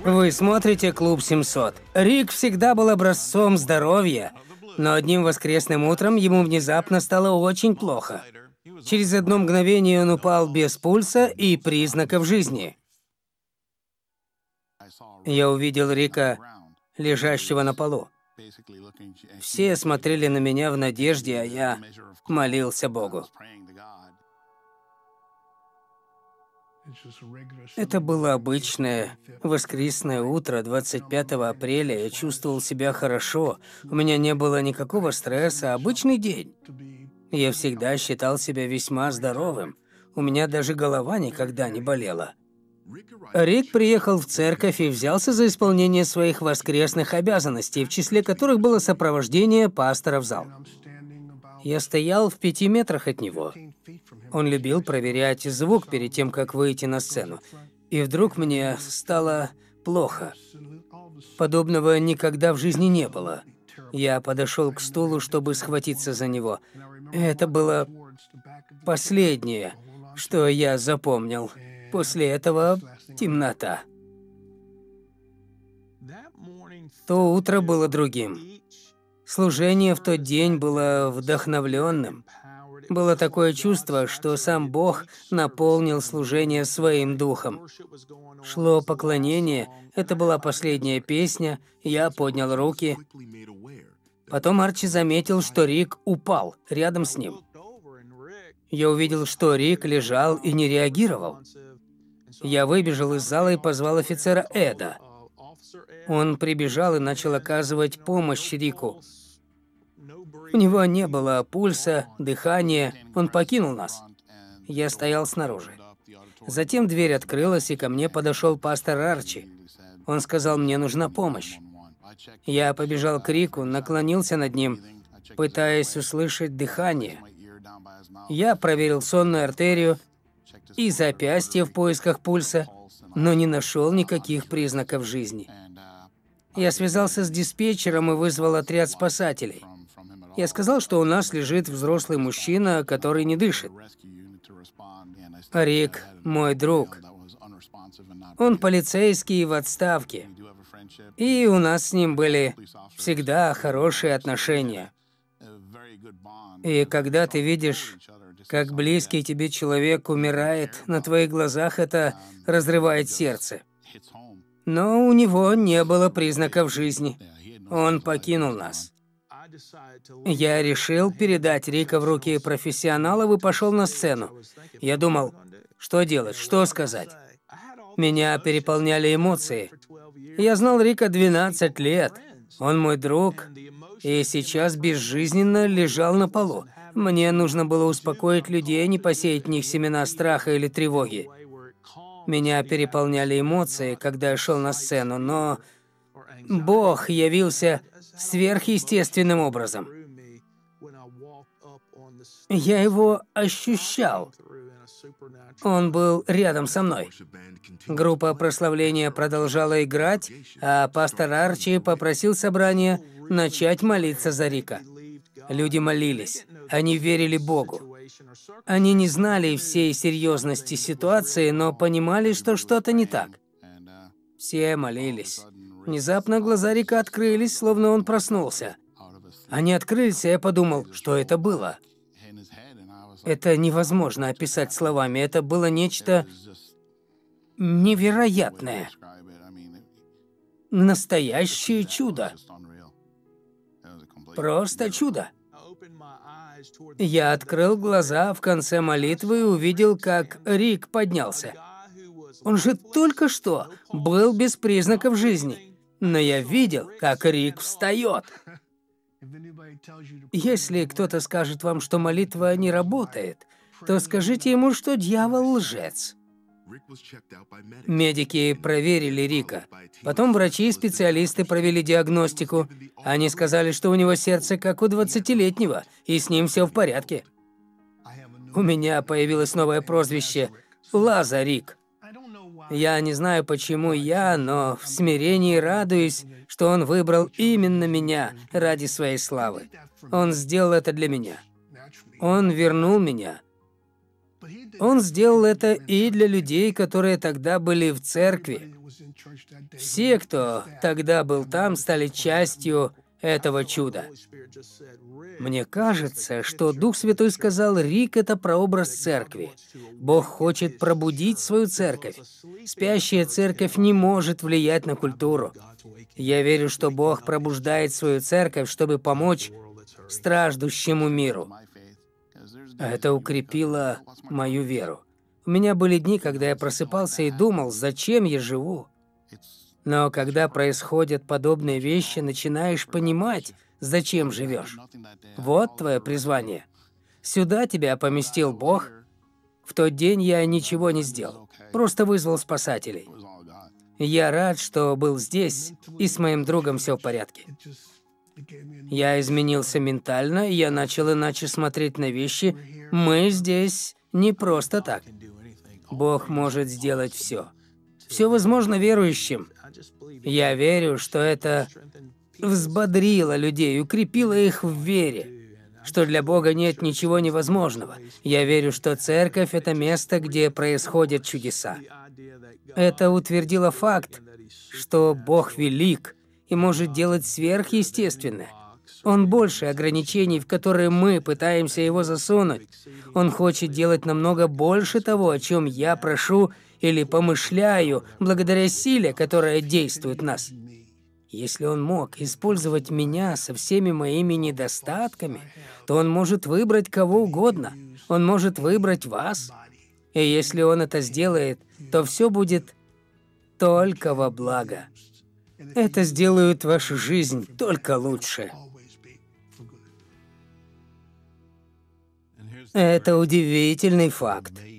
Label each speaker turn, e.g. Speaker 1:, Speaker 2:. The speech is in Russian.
Speaker 1: Вы смотрите «Клуб 700». Рик всегда был образцом здоровья, но одним воскресным утром ему внезапно стало очень плохо. Через одно мгновение он упал без пульса и признаков жизни. Я увидел Рика, лежащего на полу. Все смотрели на меня в надежде, а я молился Богу. Это было обычное воскресное утро 25 апреля. Я чувствовал себя хорошо. У меня не было никакого стресса. Обычный день. Я всегда считал себя весьма здоровым. У меня даже голова никогда не болела. Рик приехал в церковь и взялся за исполнение своих воскресных обязанностей, в числе которых было сопровождение пастора в зал. Я стоял в 5 метрах от него. Он любил проверять звук перед тем, как выйти на сцену. И вдруг мне стало плохо. Подобного никогда в жизни не было. Я подошел к стулу, чтобы схватиться за него. Это было последнее, что я запомнил. После этого темнота. То утро было другим. Служение в тот день было вдохновленным. Было такое чувство, что сам Бог наполнил служение своим духом. Шло поклонение, это была последняя песня, я поднял руки. Потом Арчи заметил, что Рик упал рядом с ним. Я увидел, что Рик лежал и не реагировал. Я выбежал из зала и позвал офицера Эда. Он прибежал и начал оказывать помощь Рику. У него не было пульса, дыхания, он покинул нас. Я стоял снаружи. Затем дверь открылась, и ко мне подошел пастор Арчи. Он сказал, мне нужна помощь. Я побежал к Рику, наклонился над ним, пытаясь услышать дыхание. Я проверил сонную артерию и запястье в поисках пульса, но не нашел никаких признаков жизни. Я связался с диспетчером и вызвал отряд спасателей. Я сказал, что у нас лежит взрослый мужчина, который не дышит. Рик – мой друг. Он полицейский в отставке. И у нас с ним были всегда хорошие отношения. И когда ты видишь, как близкий тебе человек умирает на твоих глазах, это разрывает сердце. Но у него не было признаков жизни. Он покинул нас. Я решил передать Рика в руки профессионалов и пошел на сцену. Я думал, что делать, что сказать. Меня переполняли эмоции. Я знал Рика 12 лет. Он мой друг, и сейчас безжизненно лежал на полу. Мне нужно было успокоить людей, не посеять в них семена страха или тревоги. Меня переполняли эмоции, когда я шел на сцену, но Бог явился сверхъестественным образом. Я его ощущал. Он был рядом со мной. Группа прославления продолжала играть, а пастор Арчи попросил собрание начать молиться за Рика. Люди молились. Они верили Богу. Они не знали всей серьезности ситуации, но понимали, что что-то не так. Все молились. Внезапно глаза Рика открылись, словно он проснулся. Они открылись, и я подумал, что это было. Это невозможно описать словами. Это было нечто невероятное. Настоящее чудо. Просто чудо. Я открыл глаза в конце молитвы и увидел, как Рик поднялся. Он же только что был без признаков жизни. Но я видел, как Рик встает. Если кто-то скажет вам, что молитва не работает, то скажите ему, что дьявол лжец. Медики проверили Рика. Потом врачи и специалисты провели диагностику. Они сказали, что у него сердце как у 20-летнего, и с ним все в порядке. У меня появилось новое прозвище – Лазарик. Я не знаю, почему я, но в смирении радуюсь, что он выбрал именно меня ради своей славы. Он сделал это для меня. Он вернул меня. Он сделал это и для людей, которые тогда были в церкви. Все, кто тогда был там, стали частью этого чуда. Мне кажется, что Дух Святой сказал, Рик — это прообраз церкви. Бог хочет пробудить свою церковь. Спящая церковь не может влиять на культуру. Я верю, что Бог пробуждает свою церковь, чтобы помочь страждущему миру. Это укрепило мою веру. У меня были дни, когда я просыпался и думал, зачем я живу? Но когда происходят подобные вещи, начинаешь понимать, зачем живешь. Вот твое призвание. Сюда тебя поместил Бог. В тот день я ничего не сделал, просто вызвал спасателей. Я рад, что был здесь, и с моим другом все в порядке. Я изменился ментально, и я начал иначе смотреть на вещи. Мы здесь не просто так. Бог может сделать все. Все возможно верующим. Я верю, что это взбодрило людей, укрепило их в вере, что для Бога нет ничего невозможного. Я верю, что церковь — это место, где происходят чудеса. Это утвердило факт, что Бог велик и может делать сверхъестественное. Он больше ограничений, в которые мы пытаемся его засунуть. Он хочет делать намного больше того, о чем я прошу или помышляю, благодаря силе, которая действует в нас. Если он мог использовать меня со всеми моими недостатками, то он может выбрать кого угодно. Он может выбрать вас. И если он это сделает, то все будет только во благо. Это сделает вашу жизнь только лучше. Это удивительный факт.